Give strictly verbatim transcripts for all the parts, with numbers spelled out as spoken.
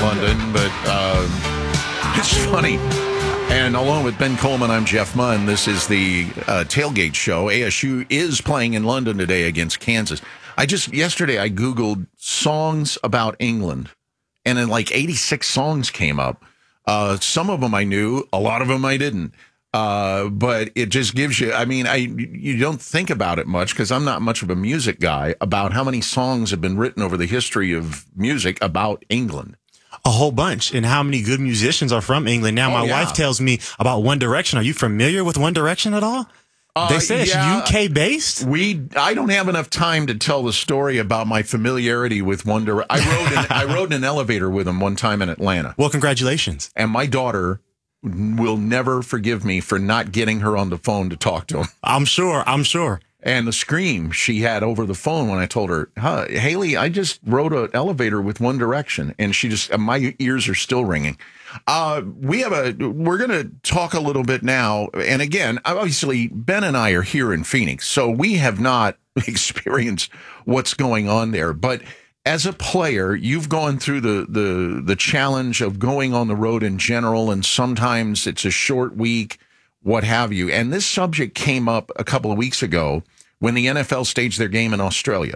London, but uh, it's funny. And along with Ben Coleman, I'm Jeff Munn. This is the uh, Tailgate Show. A S U is playing in London today against Kansas. I just, yesterday, I Googled songs about England, and then like eighty-six songs came up. Uh, some of them I knew, a lot of them I didn't. Uh, but it just gives you, I mean, I you don't think about it much because I'm not much of a music guy, about how many songs have been written over the history of music about England. A whole bunch. And how many good musicians are from England. Now, my oh, yeah. wife tells me about One Direction. Are you familiar with One Direction at all? Uh, they say yeah, it's U K-based? We, I don't have enough time to tell the story about my familiarity with One Direction. I rode, in, I rode in an elevator with them one time in Atlanta. Well, congratulations. And my daughter will never forgive me for not getting her on the phone to talk to him. I'm sure. I'm sure. And the scream she had over the phone when I told her, huh, Haley, I just rode an elevator with One Direction. And she just, my ears are still ringing. Uh, we have a, we're going to talk a little bit now. And again, obviously, Ben and I are here in Phoenix, so we have not experienced what's going on there. But as a player, you've gone through the, the, the challenge of going on the road in general, and sometimes it's a short week, what have you. And this subject came up a couple of weeks ago when the N F L staged their game in Australia.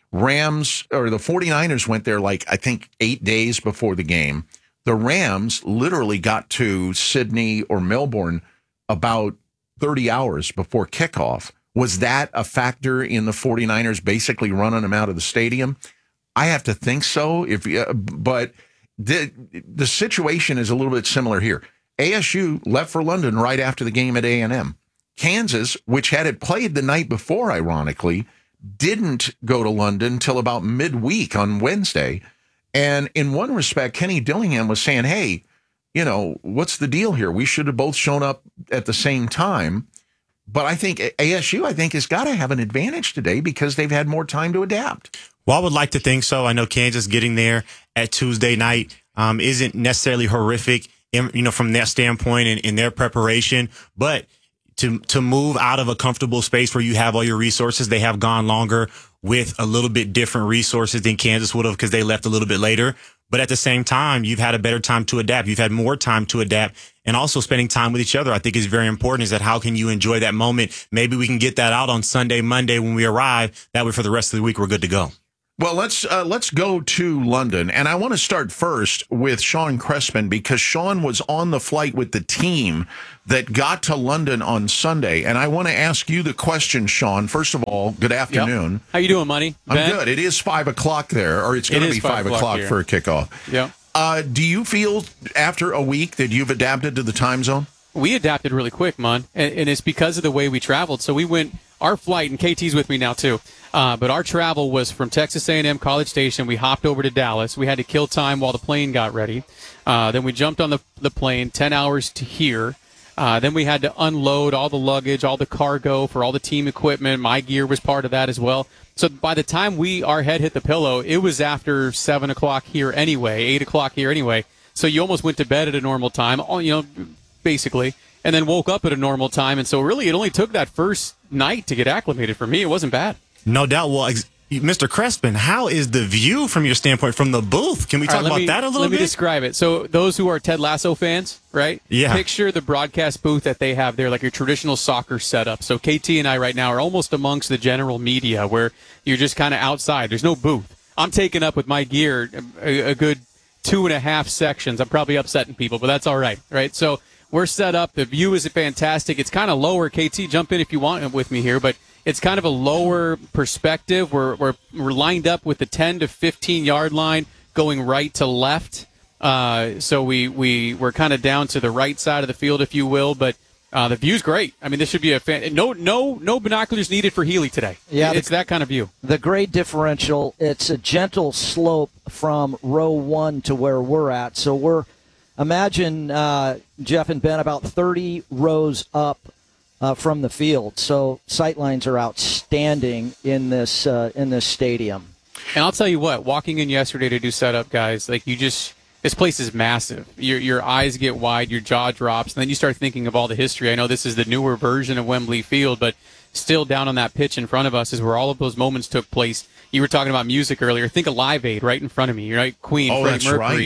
Rams, or the 49ers went there like, I think, eight days before the game. The Rams literally got to Sydney or Melbourne about thirty hours before kickoff. Was that a factor in the 49ers basically running them out of the stadium? I have to think so. If uh, But the, the situation is a little bit similar here. A S U left for London right after the game at A and M. Kansas, which had it played the night before, ironically, didn't go to London till about midweek on Wednesday. And in one respect, Kenny Dillingham was saying, hey, you know, what's the deal here? We should have both shown up at the same time. But I think A S U, I think, has got to have an advantage today because they've had more time to adapt. Well, I would like to think so. I know Kansas getting there at Tuesday night um, isn't necessarily horrific, in, you know, from their standpoint and in, in their preparation. But to to move out of a comfortable space where you have all your resources, they have gone longer with a little bit different resources than Kansas would have because they left a little bit later. But at the same time, you've had a better time to adapt. You've had more time to adapt. And also spending time with each other, I think, is very important. Is that how can you enjoy that moment? Maybe we can get that out on Sunday, Monday when we arrive. That way for the rest of the week, we're good to go. Well, let's uh, let's go to London. And I want to start first with Sean Crespin because Sean was on the flight with the team that got to London on Sunday. And I want to ask you the question, Sean. First of all, good afternoon. Yep. How you doing, Money? I'm Ben? good. It is five o'clock there, or it's going It to is be five, five o'clock, o'clock for a kickoff. Yeah. Uh, do you feel after a week that you've adapted to the time zone? We adapted really quick, Mon, and, and it's because of the way we traveled. So we went, our flight, and K T's with me now too, uh, but our travel was from Texas A and M College Station. We hopped over to Dallas. We had to kill time while the plane got ready. Uh, then we jumped on the, the plane, ten hours to here. Uh, then we had to unload all the luggage, all the cargo for all the team equipment. My gear was part of that as well. So by the time we our head hit the pillow, it was after seven o'clock here anyway, eight o'clock here anyway. So you almost went to bed at a normal time, you know, basically, and then woke up at a normal time. And so really it only took that first night to get acclimated. For me, it wasn't bad. No doubt. Well, ex- Mister Crespin, how is the view from your standpoint from the booth? Can we talk right, about me, that a little let bit? Let me describe it. So those who are Ted Lasso fans, right? Yeah. Picture the broadcast booth that they have there, like your traditional soccer setup. So K T and I right now are almost amongst the general media where you're just kind of outside. There's no booth. I'm taking up with my gear a, a good two and a half sections. I'm probably upsetting people, but that's all right, right? So we're set up. The view is fantastic. It's kind of lower. K T, jump in if you want with me here, but it's kind of a lower perspective. We're, we're, we're lined up with the ten to fifteen yard line going right to left. Uh, so we, we, we're kind of down to the right side of the field, if you will, but uh, the view's great. I mean, this should be a fan. No, no, no binoculars needed for Healy today. Yeah, it's the, that kind of view. The grade differential, it's a gentle slope from row one to where we're at. So we're, imagine, uh, Jeff and Ben, about thirty rows up Uh, from the field. So sight lines are outstanding in this uh, in this stadium. And I'll tell you what, walking in yesterday to do setup, guys, like you just, this place is massive. Your your eyes get wide, your jaw drops, and then you start thinking of all the history. I know this is the newer version of Wembley Field, but still down on that pitch in front of us is where all of those moments took place. You were talking about music earlier. Think of Live Aid right in front of me, right? Queen, oh, Freddie that's Mercury. right.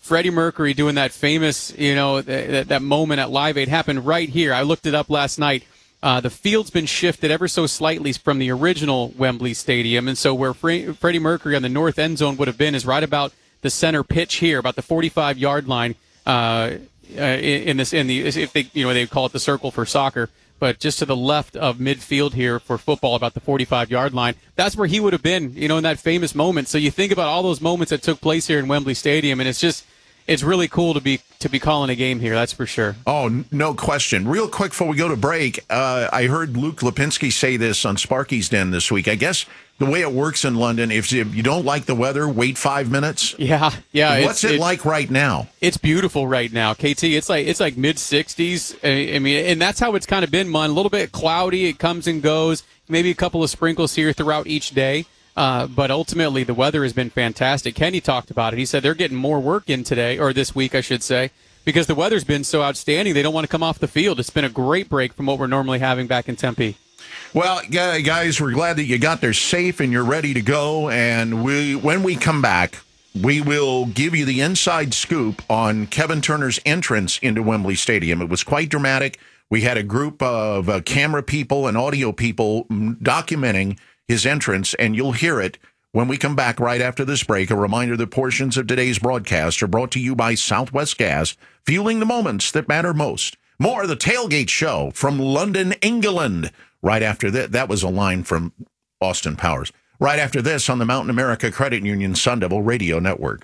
Freddie Mercury doing that famous, you know, that, that moment at Live Aid happened right here. I looked it up last night. Uh, the field's been shifted ever so slightly from the original Wembley Stadium, and so where Fre- Freddie Mercury on the north end zone would have been is right about the center pitch here, about the forty-five yard line. Uh, uh, in, in this, in the if they, you know, they call it the circle for soccer, but just to the left of midfield here for football, about the forty-five yard line. That's where he would have been, you know, in that famous moment. So you think about all those moments that took place here in Wembley Stadium, and it's just. It's really cool to be to be calling a game here, that's for sure. Oh, n- no question. Real quick before we go to break, uh, I heard Luke Lipinski say this on Sparky's Den this week. I guess the way it works in London, if you don't like the weather, wait five minutes. Yeah, yeah. What's it like right now? It's beautiful right now, K T. It's like it's like mid sixties. I, I mean, and that's how it's kind of been, man. A little bit cloudy. It comes and goes. Maybe a couple of sprinkles here throughout each day. Uh, but ultimately, the weather has been fantastic. Kenny talked about it. He said they're getting more work in today, or this week, I should say, because the weather's been so outstanding. They don't want to come off the field. It's been a great break from what we're normally having back in Tempe. Well, guys, we're glad that you got there safe and you're ready to go. And we, when we come back, we will give you the inside scoop on Kevin Turner's entrance into Wembley Stadium. It was quite dramatic. We had a group of uh, camera people and audio people documenting his entrance, and you'll hear it when we come back right after this break. A reminder that portions of today's broadcast are brought to you by Southwest Gas, fueling the moments that matter most. More of the Tailgate Show from London, England. Right after that, that was a line from Austin Powers. Right after this on the Mountain America Credit Union Sun Devil Radio Network.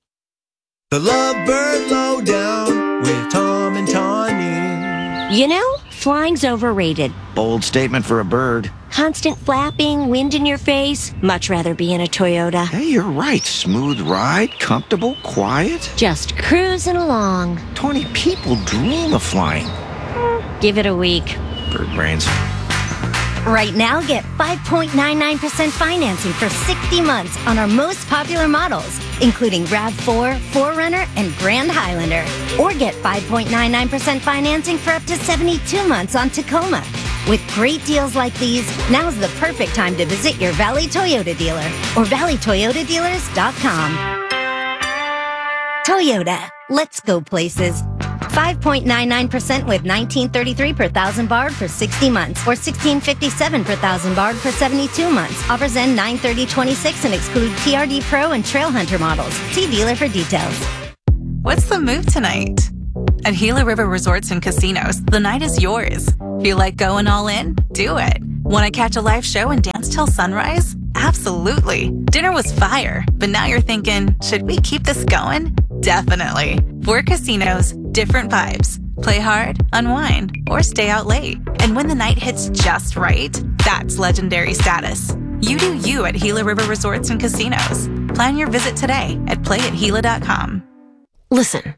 The Lovebird Lowdown with Tom and Tawny. You know, flying's overrated. Bold statement for a bird. Constant flapping, wind in your face. Much rather be in a Toyota. Hey, you're right. Smooth ride, comfortable, quiet. Just cruising along. Tawny, people dream of flying. Give it a week. Bird brains. Right now, get five point nine nine percent financing for sixty months on our most popular models, including RAV four, four runner, and Grand Highlander. Or get five point nine nine percent financing for up to seventy-two months on Tacoma. With great deals like these, now's the perfect time to visit your Valley Toyota dealer or valley toyota dealers dot com. Toyota, let's go places. five point nine nine percent with nineteen thirty-three per thousand barred for sixty months or sixteen fifty-seven per thousand barred for seventy-two months. Offers end nine thirty twenty-six and exclude T R D Pro and Trail Hunter models. See dealer for details. What's the move tonight? At Gila River Resorts and Casinos, the night is yours. Feel like going all in? Do it. Want to catch a live show and dance till sunrise? Absolutely. Dinner was fire, but now you're thinking, should we keep this going? Definitely. Four casinos, different vibes. Play hard, unwind, or stay out late. And when the night hits just right, that's legendary status. You do you at Gila River Resorts and Casinos. Plan your visit today at play at gila dot com. Listen.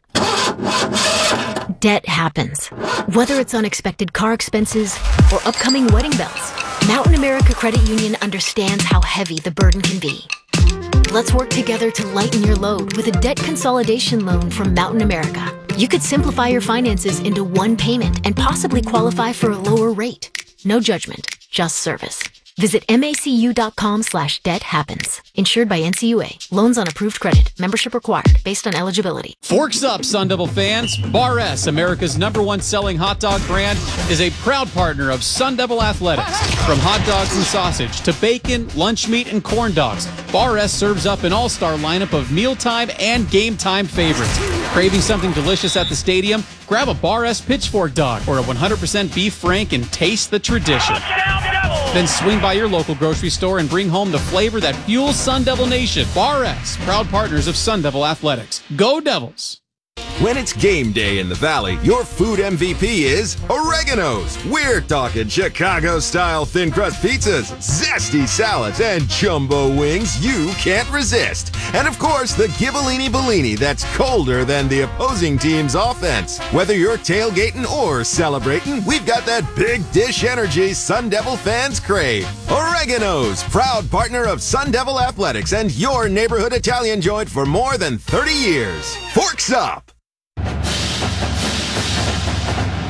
Debt happens. Whether it's unexpected car expenses or upcoming wedding bells, Mountain America Credit Union understands how heavy the burden can be. Let's work together to lighten your load with a debt consolidation loan from Mountain America. You could simplify your finances into one payment and possibly qualify for a lower rate. No judgment, just service. Visit macu.com slash debt happens. Insured by N C U A. Loans on approved credit. Membership required based on eligibility. Forks up, Sun Devil fans. Bar S, America's number one selling hot dog brand, is a proud partner of Sun Devil Athletics. From hot dogs and sausage to bacon, lunch meat, and corn dogs, Bar S serves up an all-star lineup of mealtime and game time favorites. Craving something delicious at the stadium? Grab a Bar S Pitchfork dog or a one hundred percent beef frank and taste the tradition. Then swing by your local grocery store and bring home the flavor that fuels Sun Devil Nation. Bar S, proud partners of Sun Devil Athletics. Go Devils! When it's game day in the Valley, your food M V P is Oregano's. We're talking Chicago-style thin crust pizzas, zesty salads, and jumbo wings you can't resist. And of course, the Ghibellini Bellini that's colder than the opposing team's offense. Whether you're tailgating or celebrating, we've got that big dish energy Sun Devil fans crave. Oregano's, proud partner of Sun Devil Athletics and your neighborhood Italian joint for more than thirty years. Forks up!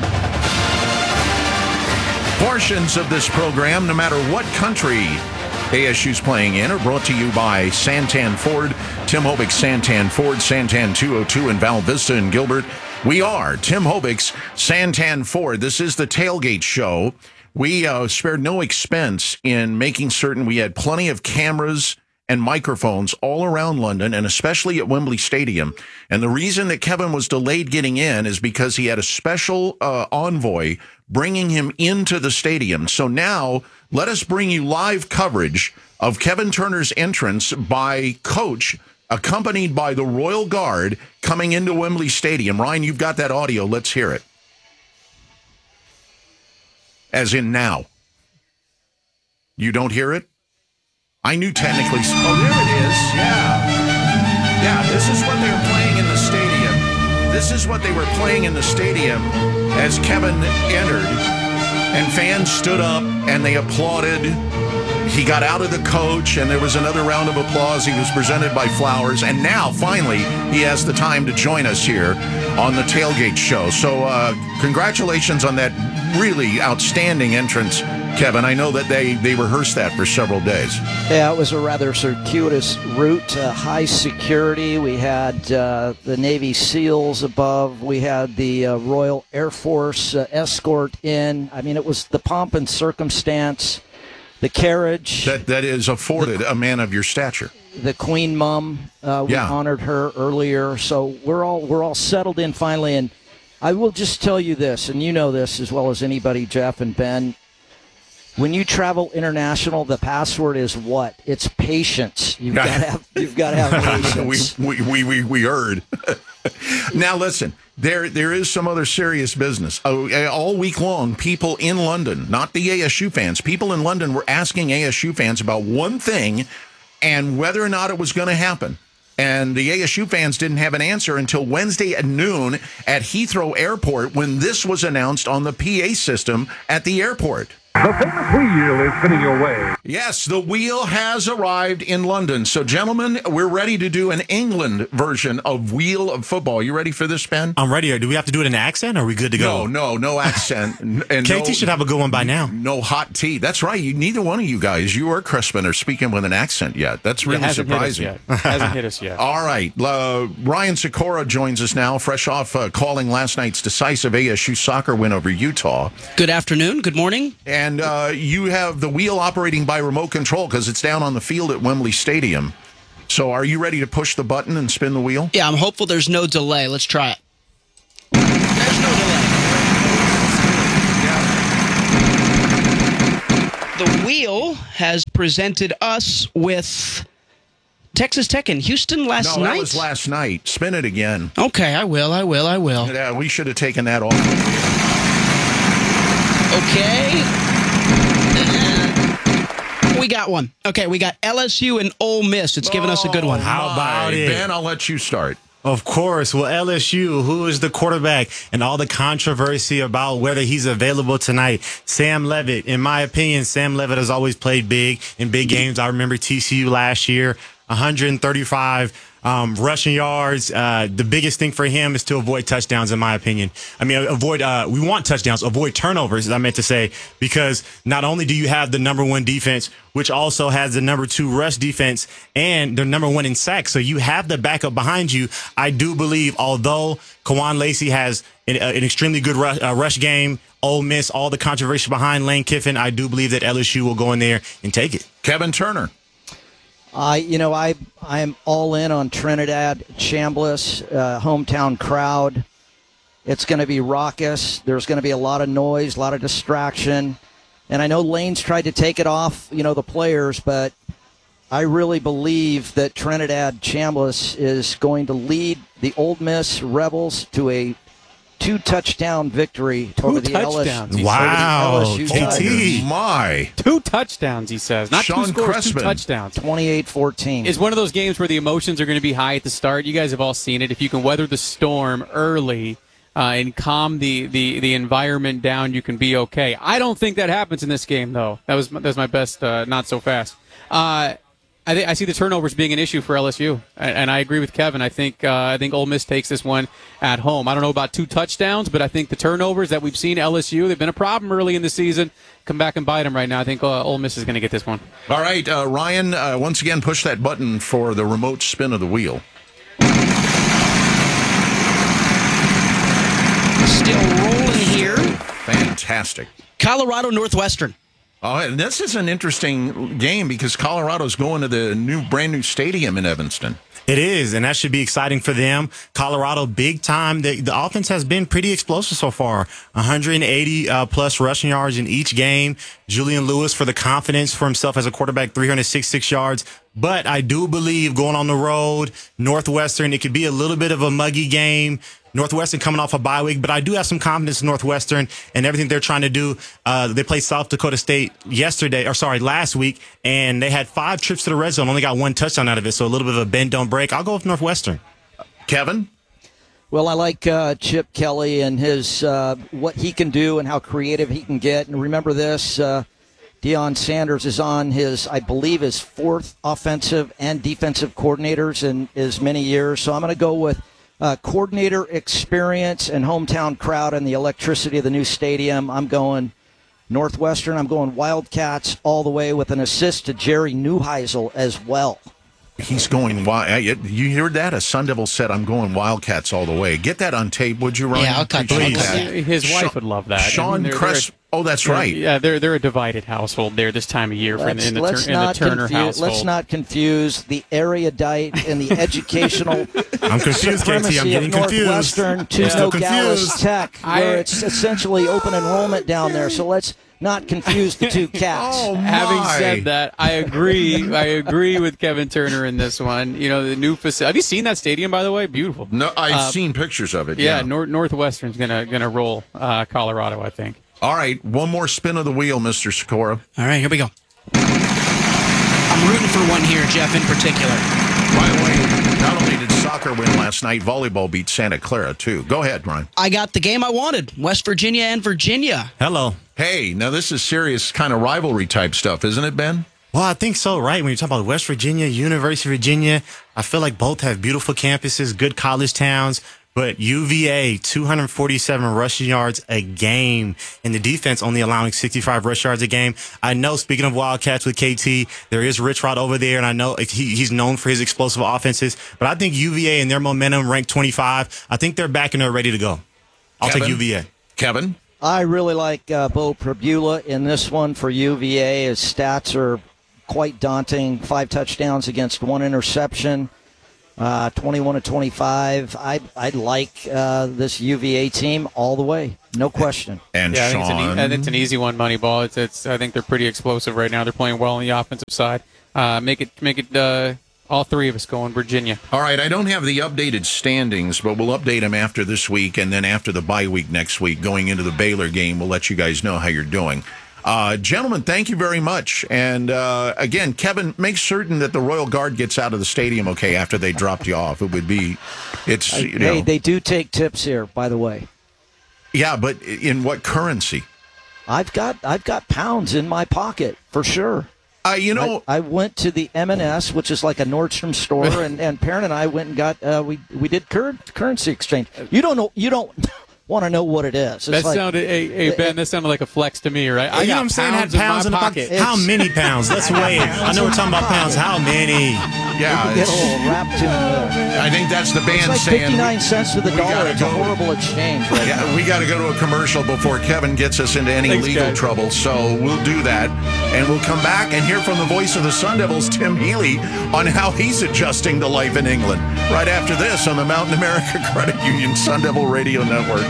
Portions of this program, no matter what country A S U's Playing In are brought to you by Santan Ford, Tim Hobick's Santan Ford, Santan two oh two in Val Vista and Gilbert. We are Tim Hobick's Santan Ford. This is the Tailgate Show. We uh, spared no expense in making certain we had plenty of cameras and microphones all around London, and especially at Wembley Stadium. And the reason that Kevin was delayed getting in is because he had a special uh, envoy bringing him into the stadium. So now let us bring you live coverage of Kevin Turner's entrance by Coach, accompanied by the Royal Guard, coming into Wembley Stadium. Ryan, you've got that audio. Let's hear it. As in now. You don't hear it? I knew technically. Oh, there it is. Yeah. Yeah, this is what they were playing in the stadium. This is what they were playing in the stadium as Kevin entered. And fans stood up and they applauded. He got out of the coach and there was another round of applause. He was presented by flowers. And now, finally, he has the time to join us here on the Tailgate Show. So uh, congratulations on that really outstanding entrance, Kevin. I know that they, they rehearsed that for several days. Yeah, it was a rather circuitous route, uh, high security. We had uh, the Navy SEALs above. We had the uh, Royal Air Force uh, escort in. I mean, it was the pomp and circumstance, the carriage. That That is afforded the, a man of your stature. The Queen Mum, uh, we yeah. honored her earlier. So we're all we're all settled in finally. And I will just tell you this, and you know this as well as anybody, Jeff and Ben. When you travel international, the password is what? It's patience. You've got to have. You've got to have patience. we, we we we heard. Now listen, there there is some other serious business. Uh, all week long, people in London, not the A S U fans, people in London were asking A S U fans about one thing, and whether or not it was going to happen. And the A S U fans didn't have an answer until Wednesday at noon at Heathrow Airport when this was announced on the P A system at the airport. The famous wheel is spinning your way. Yes, the wheel has arrived in London. So, gentlemen, we're ready to do an England version of Wheel of Football. You ready for this, Ben? I'm ready. Do we have to do it in accent, or are we good to go? No, no, no accent. And K T no, should have a good one by now. No hot tea. That's right. You, neither one of you guys, you or Crispin, are speaking with an accent yet. That's really it hasn't surprising. Hit us yet. It hasn't hit us yet. All right. Uh, Ryan Sikora joins us now, fresh off uh, calling last night's decisive A S U soccer win over Utah. Good afternoon. Good morning. And uh, you have the wheel operating by remote control because it's down on the field at Wembley Stadium. So are you ready to push the button and spin the wheel? Yeah, I'm hopeful there's no delay. Let's try it. There's no delay. The wheel has presented us with Texas Tech and Houston last no, night. No, that was last night. Spin it again. Okay, I will, I will, I will. Yeah, we should have taken that off. Okay. We got one. Okay, we got L S U and Ole Miss. It's giving us a good one. How about it? Ben, I'll let you start. Of course. Well, L S U, who is the quarterback, and all the controversy about whether he's available tonight. Sam Levitt. In my opinion, Sam Levitt has always played big in big games. I remember T C U last year, one hundred thirty-five um, rushing yards. Uh, the biggest thing for him is to avoid touchdowns, in my opinion. I mean, avoid. Uh, we want touchdowns, avoid turnovers, I meant to say, because not only do you have the number one defense, which also has the number two rush defense, and the number one in sacks, so you have the backup behind you. I do believe, although Kawan Lacey has an, uh, an extremely good rush, uh, rush game, Ole Miss, all the controversy behind Lane Kiffin, I do believe that L S U will go in there and take it. Kevin Turner. I, you know, I I'm all in on Trinidad Chambliss, uh, hometown crowd. It's going to be raucous. There's going to be a lot of noise, a lot of distraction. And I know Lane's tried to take it off, you know, the players, but I really believe that Trinidad Chambliss is going to lead the Ole Miss Rebels to a two-touchdown victory Two over the touchdowns, L S U. Wow. Over the L S U Tigers. Oh, my. Two touchdowns, he says. Not Sean two scores, Crespin. two touchdowns. twenty-eight fourteen. It's one of those games where the emotions are going to be high at the start. You guys have all seen it. If you can weather the storm early uh, and calm the, the, the environment down, you can be okay. I don't think that happens in this game, though. That was, that was my best uh, not so fast. Uh, I, th- I see the turnovers being an issue for L S U, and, and I agree with Kevin. I think uh, I think Ole Miss takes this one at home. I don't know about two touchdowns, but I think the turnovers that we've seen L S U, they've been a problem early in the season. Come back and bite them right now. I think uh, Ole Miss is going to get this one. All right, uh, Ryan, uh, once again, push that button for the remote spin of the wheel. Still rolling here. Fantastic. Colorado Northwestern. Oh, and this is an interesting game because Colorado's going to the new, brand new stadium in Evanston. It is, and that should be exciting for them. Colorado, big time. The, the offense has been pretty explosive so far. one hundred eighty uh, plus rushing yards in each game. Julian Lewis for the confidence for himself as a quarterback, three hundred sixty-six yards. But I do believe going on the road, Northwestern, it could be a little bit of a muggy game. Northwestern coming off a bye week, but I do have some confidence in Northwestern and everything they're trying to do. Uh, they played South Dakota State yesterday, or sorry, last week, and they had five trips to the red zone, only got one touchdown out of it, so a little bit of a bend, don't break. I'll go with Northwestern. Kevin? Well, I like uh, Chip Kelly and his uh, what he can do and how creative he can get. And remember this, uh, Deion Sanders is on his, I believe, his fourth offensive and defensive coordinators in as many years. So I'm going to go with Uh, coordinator experience and hometown crowd and the electricity of the new stadium. I'm going Northwestern. I'm going Wildcats all the way with an assist to Jerry Neuheisel as well. He's going wild. You heard that? A Sun Devil said, I'm going Wildcats all the way. Get that on tape, would you, Ryan? Yeah, I'll cut Appreciate that. that. His wife Sean, would love that. Sean I mean, they're- Cress. they're- Oh, that's they're- right. Yeah, they're they're a divided household there this time of year for in, Let's, in the, let's Tur- in the not Turner confu- household. Let's not confuse the erudite and the educational I'm confused, K T. I'm supremacy of getting confused. Northwestern to I'm still Nogales confused. Tech, where I- it's essentially open enrollment down there. So let's not confuse the two cats. Oh, my. Having said that, I agree. I agree with Kevin Turner in this one. You know, the new facility. Have you seen that stadium, by the way? Beautiful. No, I've Uh, seen pictures of it. Yeah, Yeah. Nor- Northwestern's gonna gonna roll uh, Colorado, I think. All right, one more spin of the wheel, Mister Sikora. All right, here we go. I'm rooting for one here, Jeff, in particular. By the way, not only did soccer win last night, volleyball beat Santa Clara, too. Go ahead, Ryan. I got the game I wanted. West Virginia and Virginia. Hello. Hey, now this is serious kind of rivalry type stuff, isn't it, Ben? Well, I think so, right? When you talk about West Virginia, University of Virginia, I feel like both have beautiful campuses, good college towns. But U V A, two hundred forty-seven rushing yards a game, and the defense only allowing sixty-five rush yards a game. I know, speaking of Wildcats with K T, there is Rich Rod over there, and I know he, he's known for his explosive offenses. But I think U V A and their momentum ranked twenty-five. I think they're back and they're ready to go. I'll Kevin? take U V A. Kevin? I really like uh, Bo Prabula in this one for U V A. His stats are quite daunting. Five touchdowns against one interception. Uh, twenty-one to twenty-five. I I like uh, this U V A team all the way, no question. And Yeah, I think, Sean. it's an, e- I think it's an easy one, Moneyball. It's, it's I think they're pretty explosive right now. They're playing well on the offensive side. Uh, make it make it uh, all three of us going Virginia. All right, I don't have the updated standings, but we'll update them after this week, and then after the bye week next week, going into the Baylor game, we'll let you guys know how you're doing. Uh, gentlemen, thank you very much. And uh, again, Kevin, make certain that the Royal Guard gets out of the stadium okay after they dropped you off. It would be, it's, you know. Hey, they do take tips here, by the way. Yeah, but in what currency? I've got I've got pounds in my pocket for sure. Uh, you know, I, I went to the M and S, which is like a Nordstrom store, and, and Perrin and I went and got uh, we we did cur- currency exchange. You don't know you don't want to know what it is. It's That like, sounded, hey, hey Ben, that sounded like a flex to me, right? I you know got what I'm saying? Had pounds, pounds in, my the pocket. pocket. How many pounds? Let's weigh it. I know we're talking about pounds. How many? yeah, you get a it's- little rap tune there. I think that's the band It's like saying. fifty-nine cents to the we dollar. gotta It's a go. horrible exchange right now. Yeah, we got to go to a commercial before Kevin gets us into any Thanks, legal guys. trouble. So we'll do that. And we'll come back and hear from the voice of the Sun Devils, Tim Healy, on how he's adjusting to life in England. Right after this on the Mountain America Credit Union Sun Devil Radio Network.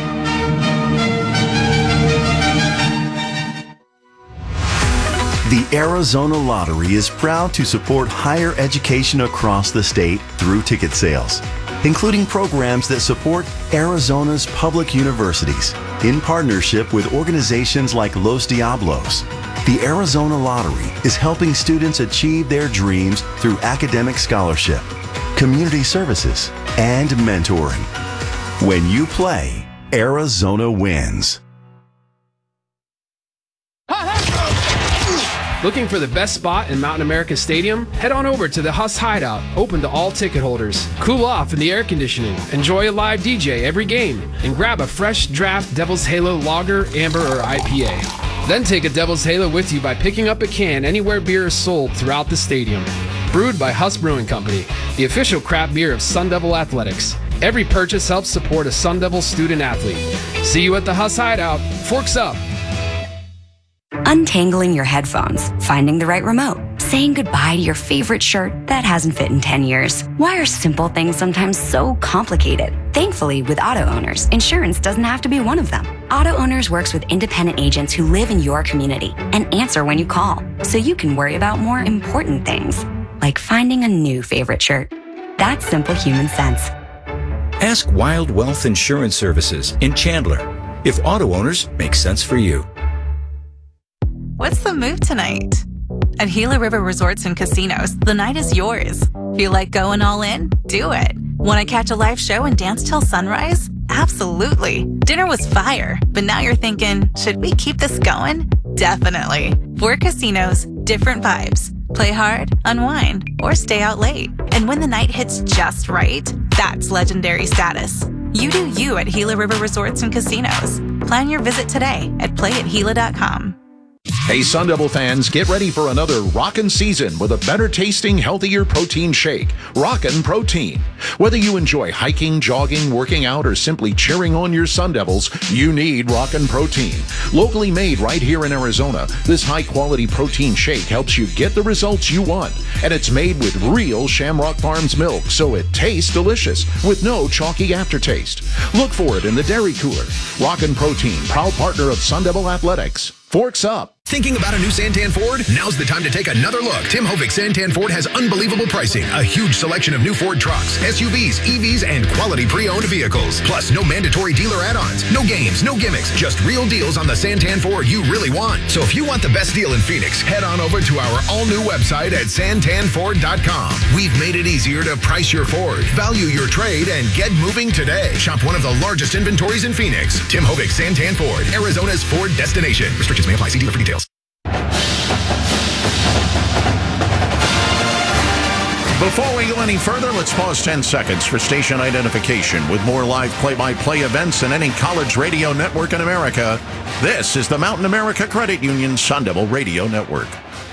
The Arizona Lottery is proud to support higher education across the state through ticket sales, including programs that support Arizona's public universities in partnership with organizations like Los Diablos. The Arizona Lottery is helping students achieve their dreams through academic scholarship, community services, and mentoring. When you play, Arizona wins. Looking for the best spot in Mountain America Stadium? Head on over to the Huss Hideout, open to all ticket holders. Cool off in the air conditioning, enjoy a live D J every game, and grab a fresh draft Devil's Halo Lager, Amber, or I P A. Then take a Devil's Halo with you by picking up a can anywhere beer is sold throughout the stadium. Brewed by Huss Brewing Company, the official craft beer of Sun Devil Athletics. Every purchase helps support a Sun Devil student athlete. See you at the Huss Hideout. Forks up! Untangling your headphones, finding the right remote, saying goodbye to your favorite shirt that hasn't fit in ten years. Why are simple things sometimes so complicated? Thankfully, with auto owners, insurance doesn't have to be one of them. Auto Owners works with independent agents who live in your community and answer when you call, so you can worry about more important things, like finding a new favorite shirt. That's simple human sense. Ask Wild Wealth Insurance Services in Chandler if auto owners make sense for you. What's the move tonight? At Gila River Resorts and Casinos, the night is yours. Feel like going all in? Do it. Want to catch a live show and dance till sunrise? Absolutely. Dinner was fire, but now you're thinking, should we keep this going? Definitely. Four casinos, different vibes. Play hard, unwind, or stay out late. And when the night hits just right, that's legendary status. You do you at Gila River Resorts and Casinos. Plan your visit today at play at gila dot com. Hey, Sun Devil fans, get ready for another rockin' season with a better tasting, healthier protein shake. Rockin' Protein. Whether you enjoy hiking, jogging, working out, or simply cheering on your Sun Devils, you need Rockin' Protein. Locally made right here in Arizona, this high-quality protein shake helps you get the results you want. And it's made with real Shamrock Farms milk, so it tastes delicious with no chalky aftertaste. Look for it in the dairy cooler. Rockin' Protein, proud partner of Sun Devil Athletics. Forks up. Thinking about a new Santan Ford? Now's the time to take another look. Tim Hovick Santan Ford has unbelievable pricing, a huge selection of new Ford trucks, S U Vs, E Vs, and quality pre-owned vehicles. Plus, no mandatory dealer add-ons, no games, no gimmicks, just real deals on the Santan Ford you really want. So if you want the best deal in Phoenix, head on over to our all-new website at santan ford dot com. We've made it easier to price your Ford, value your trade, and get moving today. Shop one of the largest inventories in Phoenix. Tim Hovick Santan Ford, Arizona's Ford destination. Restrictions may apply. See dealer for details. Before we go any further, let's pause ten seconds for station identification. With more live play-by-play events than any college radio network in America, this is the Mountain America Credit Union Sun Devil Radio Network.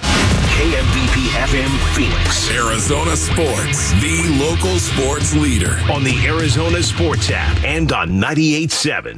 K M V P F M Phoenix. Arizona Sports, the local sports leader. On the Arizona Sports app and on ninety-eight point seven.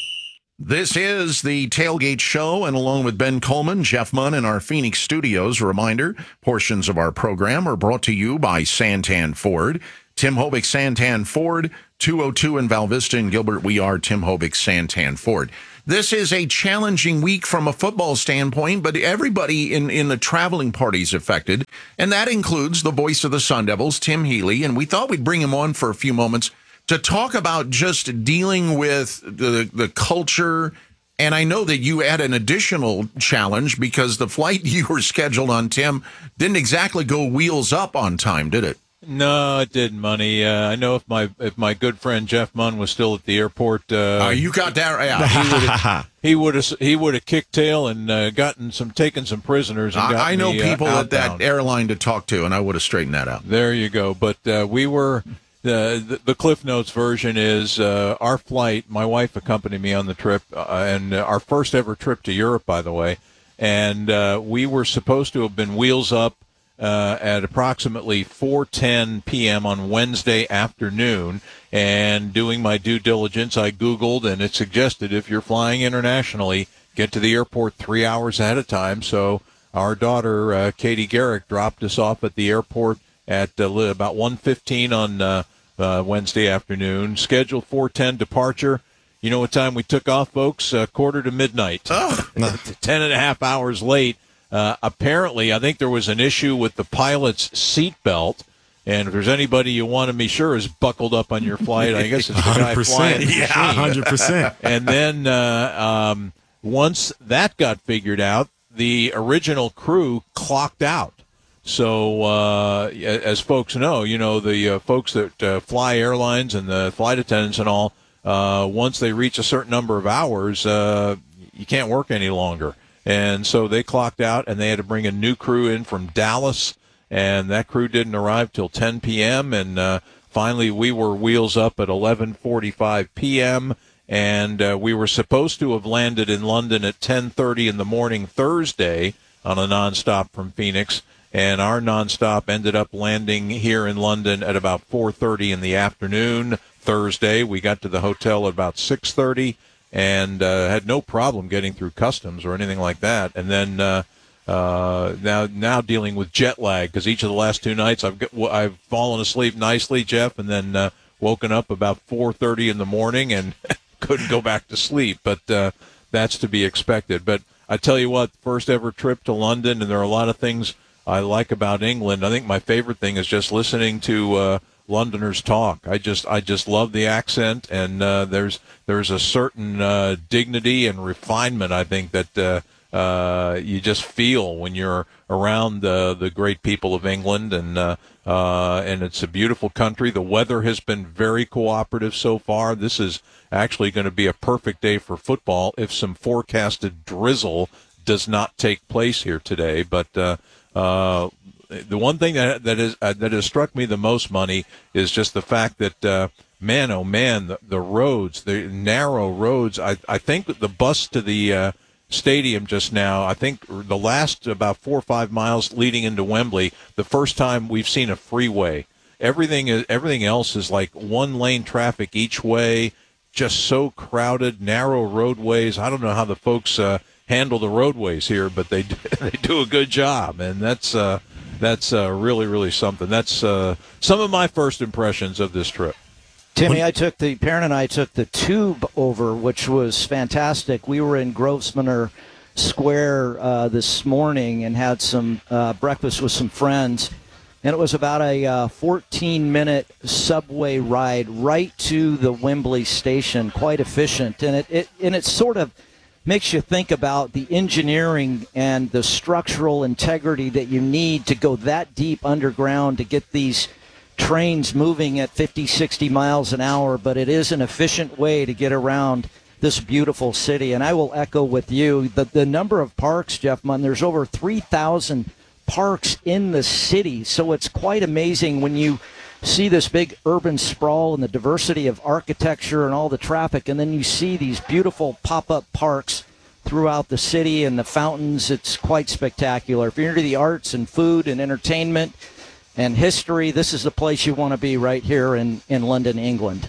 This is the Tailgate Show, and along with Ben Coleman, Jeff Munn in our Phoenix studios, a reminder, portions of our program are brought to you by Santan Ford. Tim Hovick Santan Ford, two oh two in Val Vista and Gilbert. We are Tim Hovick Santan Ford. This is a challenging week from a football standpoint, but everybody in, in the traveling party is affected, and that includes the voice of the Sun Devils, Tim Healy, and we thought we'd bring him on for a few moments to talk about just dealing with the the culture. And I know that you had an additional challenge because the flight you were scheduled on, Tim, didn't exactly go wheels up on time, did it? No, it didn't, Money. Uh, I know if my if my good friend Jeff Munn was still at the airport, uh, uh, you got that right. He would have he would have kicked tail and uh, gotten some taken some prisoners. And I, I know me, people uh, at that airline to talk to, and I would have straightened that out. There you go. But uh, we were. The, the the Cliff Notes version is uh, our flight. My wife accompanied me on the trip, uh, and our first ever trip to Europe, by the way. And uh, we were supposed to have been wheels up uh, at approximately four ten p.m. on Wednesday afternoon. And doing my due diligence, I Googled, and it suggested if you're flying internationally, get to the airport three hours ahead of time. So our daughter, uh, Katie Garrick, dropped us off at the airport at uh, about one fifteen on uh, uh, Wednesday afternoon. Scheduled four ten departure. You know what time we took off, folks? Uh, quarter to midnight. Oh. Ten and a half hours late. Uh, apparently, I think there was an issue with the pilot's seatbelt. And if there's anybody you want to be sure is buckled up on your flight, I guess it's the guy flying the yeah, one hundred percent. And then uh, um, once that got figured out, the original crew clocked out. So, uh, as folks know, you know, the uh, folks that uh, fly airlines and the flight attendants and all, uh, once they reach a certain number of hours, uh, you can't work any longer. And so they clocked out, and they had to bring a new crew in from Dallas, and that crew didn't arrive till ten p.m., and uh, finally we were wheels up at eleven forty-five p.m., and uh, we were supposed to have landed in London at ten thirty in the morning Thursday on a nonstop from Phoenix, and our nonstop ended up landing here in London at about four thirty in the afternoon Thursday. We got to the hotel at about six thirty, and uh, had no problem getting through customs or anything like that. And then uh, uh, now now dealing with jet lag, because each of the last two nights I've got, I've fallen asleep nicely, Jeff, and then uh, woken up about four thirty in the morning and couldn't go back to sleep. But uh, that's to be expected. But I tell you what, first ever trip to London, and there are a lot of things I like about England. I think my favorite thing is just listening to uh, Londoners talk. I just I just love the accent, and uh, there's there's a certain uh, dignity and refinement, I think, that uh, uh, you just feel when you're around uh, the great people of England, and uh, uh, and it's a beautiful country. The weather has been very cooperative so far. This is actually going to be a perfect day for football if some forecasted drizzle does not take place here today. But uh, uh, the one thing that that is uh, that has struck me the most, Money, is just the fact that uh, man, oh man, the, the roads, the narrow roads. I I think the bus to the uh, stadium just now, I think the last about four or five miles leading into Wembley, the first time we've seen a freeway. Everything is everything else is like one lane traffic each way, just so crowded, narrow roadways. I don't know how the folks uh, handle the roadways here, but they do, they do a good job, and that's. Uh, That's uh, really, really something. That's uh, some of my first impressions of this trip. Timmy, I took the parent and I took the tube over, which was fantastic. We were in Grosvenor Square uh, this morning and had some uh, breakfast with some friends, and it was about a uh, fourteen-minute subway ride right to the Wembley station. Quite efficient, and it, it and it sort of makes you think about the engineering and the structural integrity that you need to go that deep underground to get these trains moving at fifty, sixty miles an hour. But it is an efficient way to get around this beautiful city. And I will echo with you the, the number of parks, Jeff Munn. There's over three thousand parks in the city. So it's quite amazing when you see this big urban sprawl and the diversity of architecture and all the traffic, and then you see these beautiful pop-up parks throughout the city and the fountains. It's quite spectacular. If you're into the arts and food and entertainment and history, this is the place you want to be right here in, in London, England.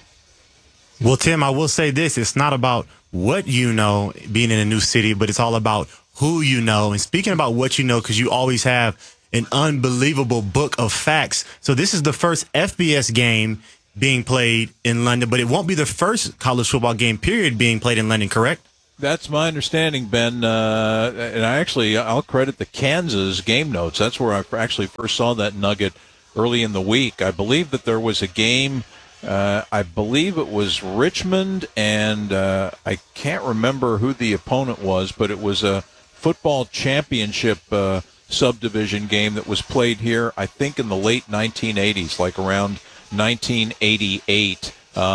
Well, Tim, I will say this. It's not about what you know being in a new city, but it's all about who you know. And speaking about what you know, because you always have an unbelievable book of facts. So this is the first F B S game being played in London, but it won't be the first college football game, period, being played in London, correct? That's my understanding, Ben. Uh, and I actually, I'll credit the Kansas game notes. That's where I actually first saw that nugget early in the week. I believe that there was a game, uh, I believe it was Richmond, and uh, I can't remember who the opponent was, but it was a football championship uh subdivision game that was played here, I think, in the late nineteen eighties, like around nineteen eighty-eight.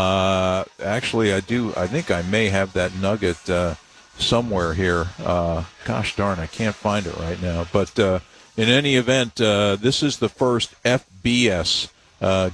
Uh, actually, I do. I think I may have that nugget uh, somewhere here. Uh, gosh darn, I can't find it right now. But uh, in any event, uh, this is the first F B S uh,